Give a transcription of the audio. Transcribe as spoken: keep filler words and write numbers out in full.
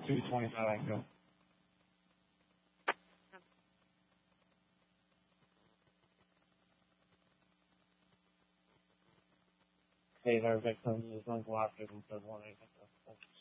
two twenty-five, I can go. Hey, there, victim is unblocked and says one eight.